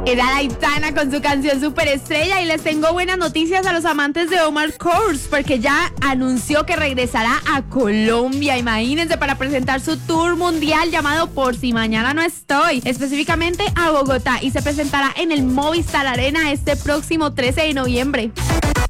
Era Aitana con su canción Superestrella y les tengo buenas noticias a los amantes de Omar Courtz porque ya anunció que regresará a Colombia, imagínense, para presentar su tour mundial llamado Por Si Mañana No Estoy, específicamente a Bogotá, y se presentará en el Movistar Arena este próximo 13 de noviembre.